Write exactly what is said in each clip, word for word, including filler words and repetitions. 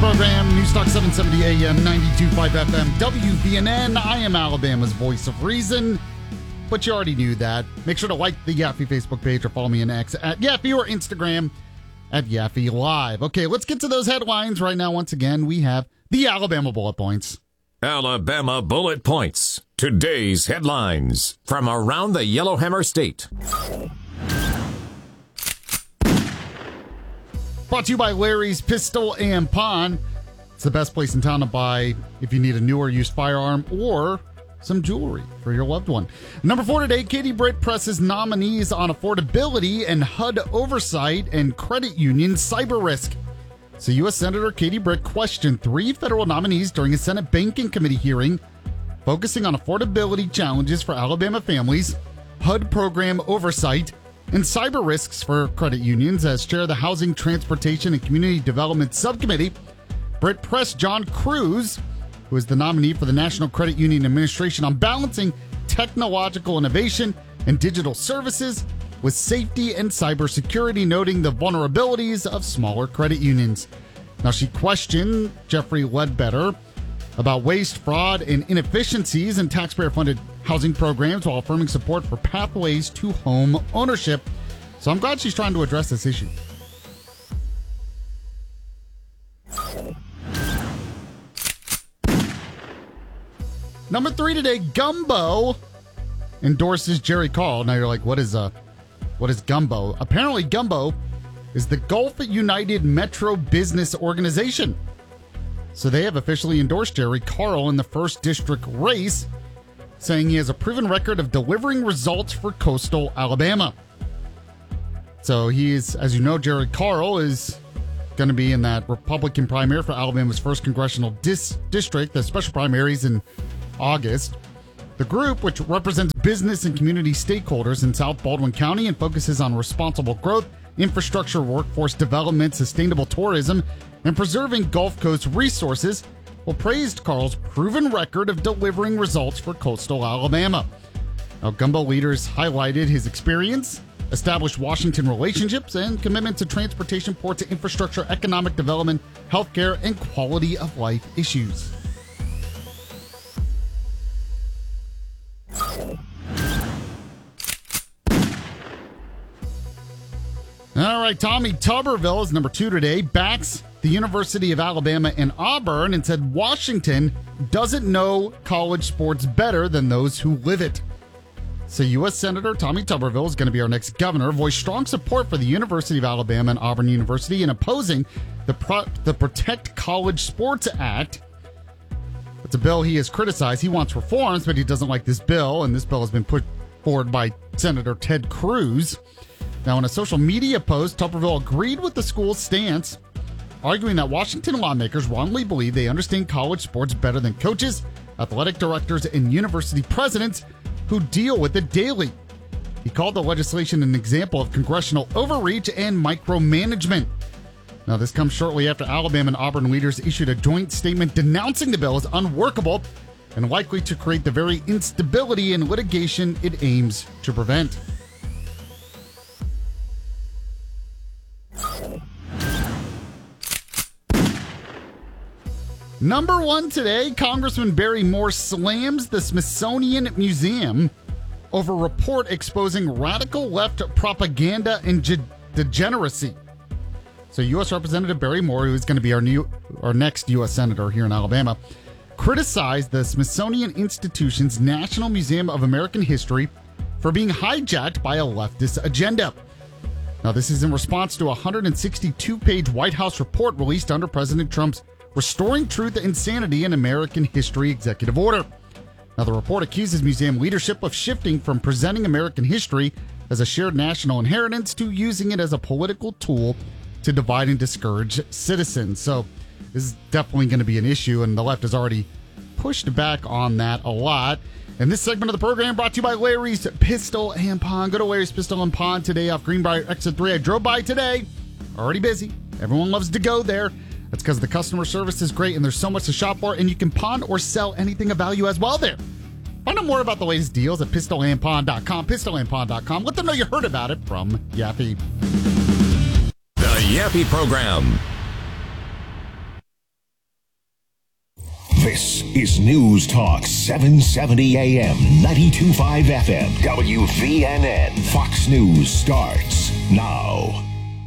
program, Newstalk seven seventy A M, ninety-two point five F M, W V N N. I am Alabama's voice of reason, but you already knew that. Make sure to like the Yaffe Facebook page or follow me on X at Yaffe or Instagram at Yaffe Live. Okay, let's get to those headlines right now. Once again, we have the Alabama Bullet Points. Alabama Bullet Points. Today's headlines from around the Yellowhammer State. Brought to you by Larry's Pistol and Pawn. It's the best place in town to buy if you need a new or used firearm or some jewelry for your loved one. Number four today, Katie Britt presses nominees on affordability and H U D oversight and credit union cyber risk. So U S Senator Katie Britt questioned three federal nominees during a Senate Banking Committee hearing, focusing on affordability challenges for Alabama families, H U D program oversight, and cyber risks for credit unions. As chair of the Housing, Transportation, and Community Development Subcommittee, Britt pressed John Cruz, who is the nominee for the National Credit Union Administration, on balancing technological innovation and digital services with safety and cybersecurity, noting the vulnerabilities of smaller credit unions. Now, she questioned Jeffrey Ledbetter about waste, fraud, and inefficiencies in taxpayer-funded housing programs while affirming support for pathways to home ownership. So I'm glad she's trying to address this issue. Number three today, Gumbo endorses Jerry Carl. Now you're like, what is uh, what is Gumbo? Apparently, Gumbo is the Gulf United Metro Business Organization. So they have officially endorsed Jerry Carl in the first district race, saying he has a proven record of delivering results for coastal Alabama. So he is, as you know, Jerry Carl is going to be in that Republican primary for Alabama's first congressional dis- district, the special primaries in August. The group, which represents business and community stakeholders in South Baldwin County and focuses on responsible growth, infrastructure, workforce development, sustainable tourism, and preserving Gulf Coast resources, well, praised Carl's proven record of delivering results for coastal Alabama. Now, Gumbo leaders highlighted his experience, established Washington relationships, and commitment to transportation, ports, infrastructure, economic development, healthcare, and quality of life issues. All right, Tommy Tuberville is number two today, backs the University of Alabama and Auburn and said Washington doesn't know college sports better than those who live it. So U S Senator Tommy Tuberville is going to be our next governor, voiced strong support for the University of Alabama and Auburn University in opposing the, Pro- the Protect College Sports Act. It's a bill he has criticized. He wants reforms, but he doesn't like this bill, and this bill has been put forward by Senator Ted Cruz. Now, in a social media post, Tuberville agreed with the school's stance, arguing that Washington lawmakers wrongly believe they understand college sports better than coaches, athletic directors, and university presidents who deal with it daily. He called the legislation an example of congressional overreach and micromanagement. Now, this comes shortly after Alabama and Auburn leaders issued a joint statement denouncing the bill as unworkable and likely to create the very instability and litigation it aims to prevent. Number one today, Congressman Barry Moore slams the Smithsonian Museum over report exposing radical left propaganda and ge- degeneracy. So U S Representative Barry Moore, who is going to be our new, our next U S Senator here in Alabama, criticized the Smithsonian Institution's National Museum of American History for being hijacked by a leftist agenda. Now, this is in response to a one hundred sixty-two page White House report released under President Trump's Restoring Truth and Sanity in American History executive order. Now, the report accuses museum leadership of shifting from presenting American history as a shared national inheritance to using it as a political tool to divide and discourage citizens. So this is definitely going to be an issue, and the left has already pushed back on that a lot. And this segment of the program brought to you by Larry's Pistol and Pawn. Go to Larry's Pistol and Pawn today off Greenbrier Exit three. I drove by today. Already busy. Everyone loves to go there. That's because the customer service is great and there's so much to shop for, and you can pawn or sell anything of value as well there. Find out more about the latest deals at pistol and pawn dot com, pistol and pawn dot com. Let them know you heard about it from Yaffe. The Yaffe Program. This is News Talk seven seventy A M, ninety-two point five F M, W V N N. Fox News starts now.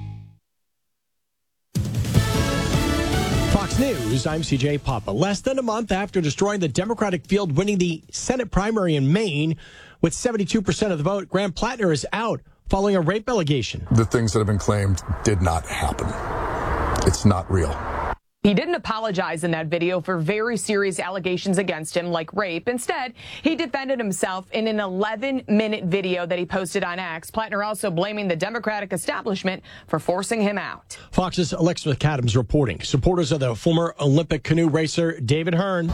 Fox News, I'm C J Papa. Less than a month after destroying the Democratic field, winning the Senate primary in Maine with seventy-two percent of the vote, Graham Plattner is out following a rape allegation. The things that have been claimed did not happen. It's not real. He didn't apologize in that video for very serious allegations against him, like rape. Instead, he defended himself in an eleven minute video that he posted on X. Plattner also blaming the Democratic establishment for forcing him out. Fox's Alexa McAdams reporting. Supporters of the former Olympic canoe racer David Hearn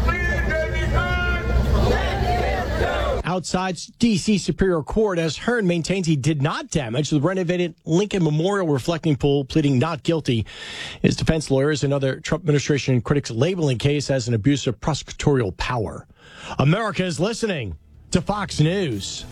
outside D C Superior Court as Hearn maintains he did not damage the renovated Lincoln Memorial reflecting pool, pleading not guilty. His defense lawyers and other Trump administration critics labeling case as an abuse of prosecutorial power. America is listening to Fox News.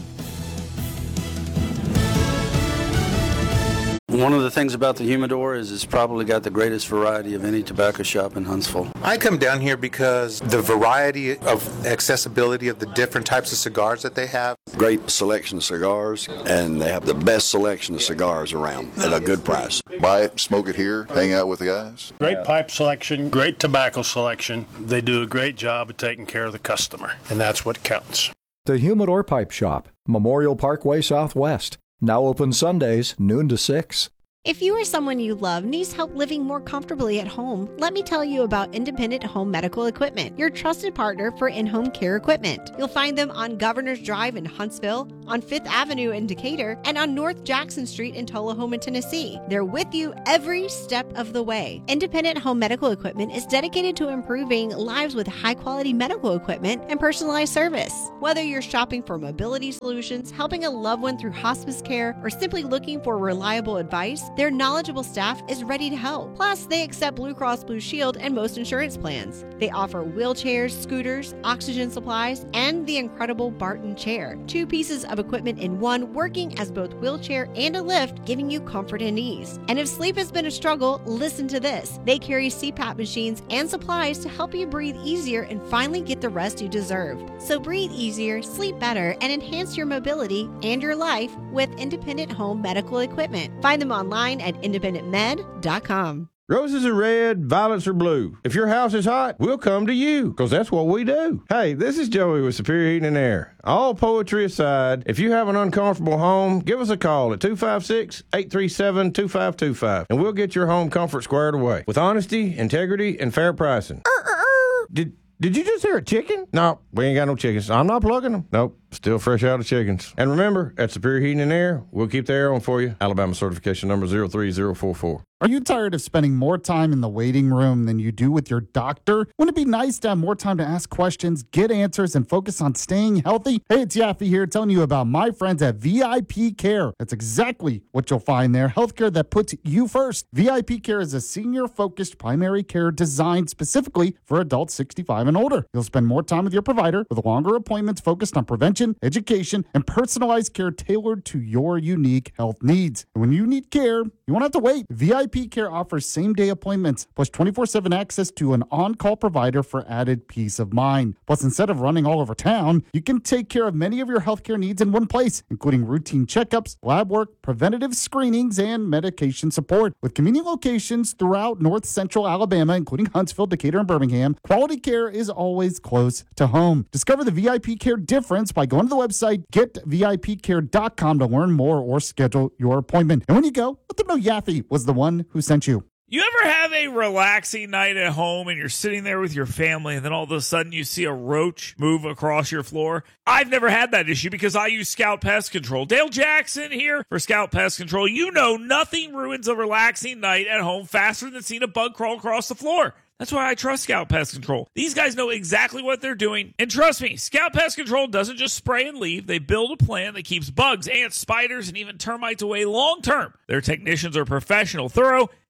One of the things about the Humidor is it's probably got the greatest variety of any tobacco shop in Huntsville. I come down here because the variety of accessibility of the different types of cigars that they have. Great selection of cigars, and they have the best selection of cigars around at a good price. Buy it, smoke it here, hang out with the guys. Great pipe selection, great tobacco selection. They do a great job of taking care of the customer, and that's what counts. The Humidor Pipe Shop, Memorial Parkway Southwest. Now open Sundays, noon to six. If you or someone you love needs help living more comfortably at home, let me tell you about Independent Home Medical Equipment, your trusted partner for in-home care equipment. You'll find them on Governor's Drive in Huntsville, on Fifth Avenue in Decatur, and on North Jackson Street in Tullahoma, Tennessee. They're with you every step of the way. Independent Home Medical Equipment is dedicated to improving lives with high-quality medical equipment and personalized service. Whether you're shopping for mobility solutions, helping a loved one through hospice care, or simply looking for reliable advice, their knowledgeable staff is ready to help. Plus, they accept Blue Cross Blue Shield and most insurance plans. They offer wheelchairs, scooters, oxygen supplies, and the incredible Barton chair. Two pieces of equipment in one, working as both wheelchair and a lift, giving you comfort and ease. And if sleep has been a struggle, listen to this. They carry C PAP machines and supplies to help you breathe easier and finally get the rest you deserve. So breathe easier, sleep better, and enhance your mobility and your life with Independent Home Medical Equipment. Find them online at independent med dot com. Roses are red, violets are blue. If your house is hot, we'll come to you, because that's what we do. Hey, this is Joey with Superior Heating and Air. All poetry aside, if you have an uncomfortable home, give us a call at two five six, eight three seven, two five two five, and we'll get your home comfort squared away with honesty, integrity, and fair pricing. Er, er, er. Did Did you just hear a chicken? No, we ain't got no chickens. I'm not plugging them. Nope, still fresh out of chickens. And remember, at Superior Heating and Air, we'll keep the air on for you. Alabama certification number zero three zero four four. Are you tired of spending more time in the waiting room than you do with your doctor? Wouldn't it be nice to have more time to ask questions, get answers, and focus on staying healthy? Hey, it's Yaffe here telling you about my friends at V I P Care. That's exactly what you'll find there. Healthcare that puts you first. V I P Care is a senior-focused primary care designed specifically for adults sixty-five and older. You'll spend more time with your provider with longer appointments focused on prevention, education, and personalized care tailored to your unique health needs. And when you need care, you won't have to wait. V I P Care offers same-day appointments, plus twenty-four seven access to an on-call provider for added peace of mind. Plus, instead of running all over town, you can take care of many of your healthcare needs in one place, including routine checkups, lab work, preventative screenings, and medication support. With convenient locations throughout North Central Alabama, including Huntsville, Decatur, and Birmingham, quality care is always close to home. Discover the V I P Care difference by going to the website get V I P care dot com to learn more or schedule your appointment. And when you go, let them know Yaffe was the one who sent you. You ever have a relaxing night at home and you're sitting there with your family and then all of a sudden you see a roach move across your floor? I've never had that issue because I use Scout Pest Control. Dale Jackson here for Scout Pest Control. You know nothing ruins a relaxing night at home faster than seeing a bug crawl across the floor. That's why I trust Scout Pest Control. These guys know exactly what they're doing. And trust me, Scout Pest Control doesn't just spray and leave. They build a plan that keeps bugs, ants, spiders, and even termites away long term. Their technicians are professional, thorough,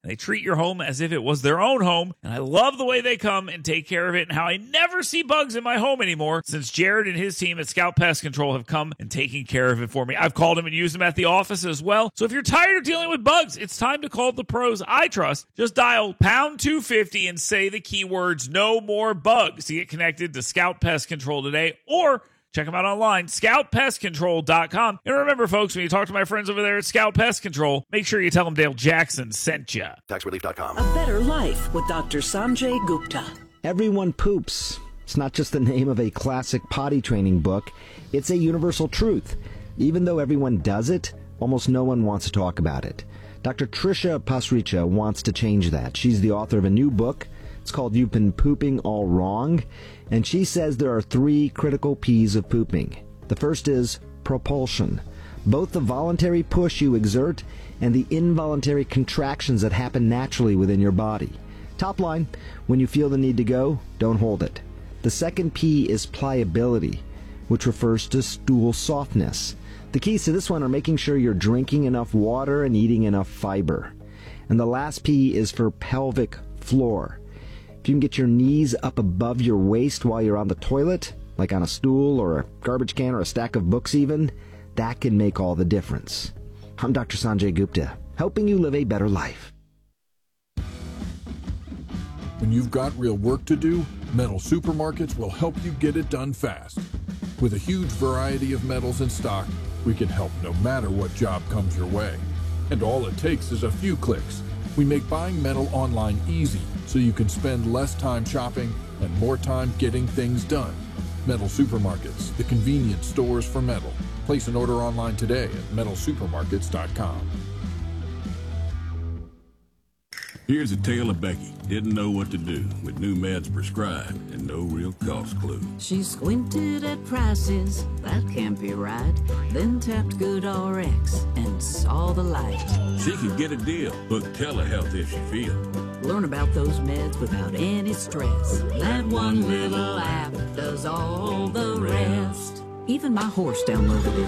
and they treat your home as if it was their own home. And I love the way they come and take care of it, and how I never see bugs in my home anymore since Jared and his team at Scout Pest Control have come and taken care of it for me. I've called them and used them at the office as well. So if you're tired of dealing with bugs, it's time to call the pros I trust. Just dial pound two fifty and say the keywords "no more bugs" to get connected to Scout Pest Control today, or check them out online, scout pest control dot com. And remember, folks, when you talk to my friends over there at Scout Pest Control, make sure you tell them Dale Jackson sent you. tax relief dot com. A better life with Doctor Sanjay Gupta. Everyone poops. It's not just the name of a classic potty training book. It's a universal truth. Even though everyone does it, almost no one wants to talk about it. Doctor Trisha Pasricha wants to change that. She's the author of a new book. It's called You've Been Pooping All Wrong. And she says there are three critical P's of pooping. The first is propulsion. Both the voluntary push you exert and the involuntary contractions that happen naturally within your body. Top line, when you feel the need to go, don't hold it. The second P is pliability, which refers to stool softness. The keys to this one are making sure you're drinking enough water and eating enough fiber. And the last P is for pelvic floor. If you can get your knees up above your waist while you're on the toilet, like on a stool or a garbage can or a stack of books even, that can make all the difference. I'm Doctor Sanjay Gupta, helping you live a better life. When you've got real work to do, Metal Supermarkets will help you get it done fast. With a huge variety of metals in stock, we can help no matter what job comes your way. And all it takes is a few clicks. We make buying metal online easy, so you can spend less time shopping and more time getting things done. Metal Supermarkets, the convenience stores for metal. Place an order online today at metal supermarkets dot com. Here's a tale of Becky. Didn't know what to do with new meds prescribed and no real cost clue. She squinted at prices, that can't be right. Then tapped GoodRx and saw the light. She could get a deal. Book telehealth if she feels. Learn about those meds without any stress. That one little app does all the rest. Even my horse downloaded it.